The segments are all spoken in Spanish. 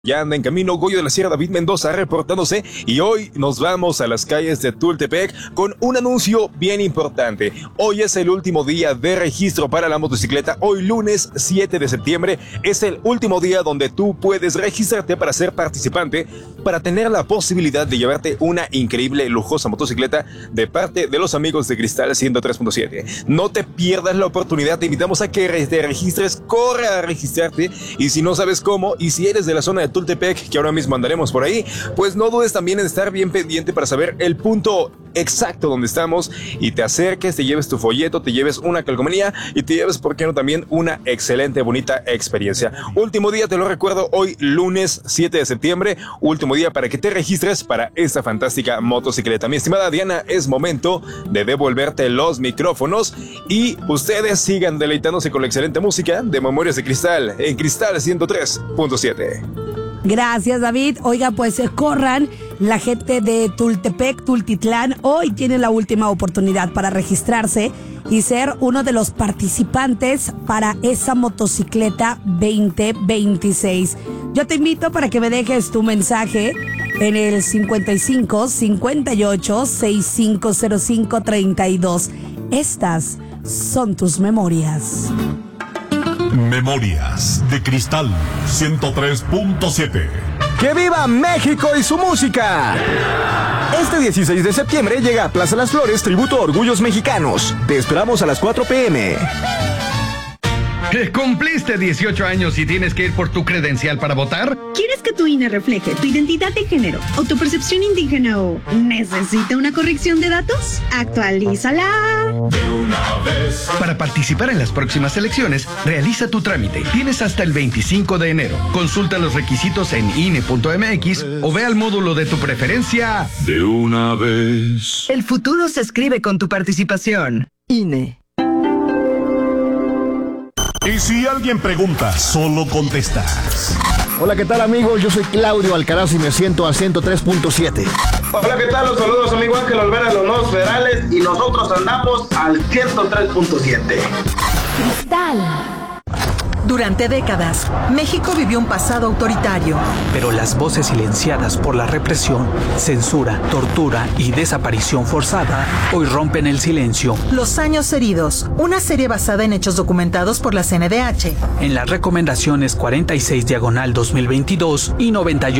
Ya anda en camino Goyo de la Sierra, David Mendoza reportándose, y hoy nos vamos a las calles de Tultepec con un anuncio bien importante. Hoy es el último día de registro para la motocicleta. Hoy lunes 7 de septiembre es el último día donde tú puedes registrarte para ser participante, para tener la posibilidad de llevarte una increíble, lujosa motocicleta de parte de los amigos de Cristal 103.7. No te pierdas la oportunidad, te invitamos a que te registres, corre a registrarte, y si no sabes cómo, y si eres de la zona de Tultepec, que ahora mismo andaremos por ahí, pues no dudes también en estar bien pendiente para saber el punto exacto donde estamos, y te acerques, te lleves tu folleto, te lleves una calcomanía y te lleves, ¿por qué no?, también una excelente, bonita experiencia. Último día, te lo recuerdo, hoy lunes 7 de septiembre, último día para que te registres para esta fantástica motocicleta. Mi estimada Diana, es momento de devolverte los micrófonos y ustedes sigan deleitándose con la excelente música de Memorias de Cristal en Cristal 103.7. Gracias, David. Oiga, pues corran, la gente de Tultepec, Tultitlán, hoy tiene la última oportunidad para registrarse y ser uno de los participantes para esa motocicleta 2026. Yo te invito para que me dejes tu mensaje en el 55 58 6505 32. Estas son tus memorias. Memorias de Cristal 103.7. ¡Que viva México y su música! Este 16 de septiembre llega a Plaza Las Flores tributo a Orgullos Mexicanos. Te esperamos a las 4 p.m. ¿Cumpliste 18 años y tienes que ir por tu credencial para votar? ¿Quieres que tu INE refleje tu identidad de género o tu percepción indígena o necesita una corrección de datos? ¡Actualízala! De una vez. Para participar en las próximas elecciones, realiza tu trámite. Tienes hasta el 25 de enero. Consulta los requisitos en INE.mx o ve al módulo de tu preferencia. De una vez. El futuro se escribe con tu participación. INE. Y si alguien pregunta, solo contestas. Hola, ¿qué tal, amigos? Yo soy Claudio Alcaraz y me siento a 103.7. Hola, ¿qué tal? Los saludos, amigo Ángel Olvera, los nuevos federales, y nosotros andamos al 103.7. Cristal. Durante décadas, México vivió un pasado autoritario. Pero las voces silenciadas por la represión, censura, tortura y desaparición forzada hoy rompen el silencio. Los años heridos, una serie basada en hechos documentados por la CNDH. En las recomendaciones 46/2022 y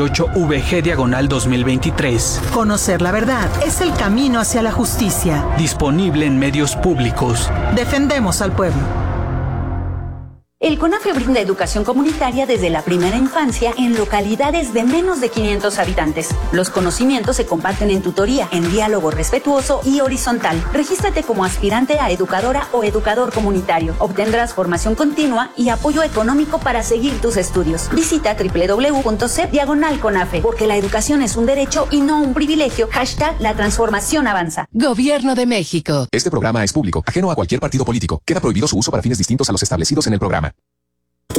98/VG/2023. Conocer la verdad es el camino hacia la justicia. Disponible en medios públicos. Defendemos al pueblo. El CONAFE brinda educación comunitaria desde la primera infancia en localidades de menos de 500 habitantes. Los conocimientos se comparten en tutoría, en diálogo respetuoso y horizontal. Regístrate como aspirante a educadora o educador comunitario. Obtendrás formación continua y apoyo económico para seguir tus estudios. Visita www.cep/CONAFE, porque la educación es un derecho y no un privilegio. #La transformación avanza. Gobierno de México. Este programa es público, ajeno a cualquier partido político. Queda prohibido su uso para fines distintos a los establecidos en el programa.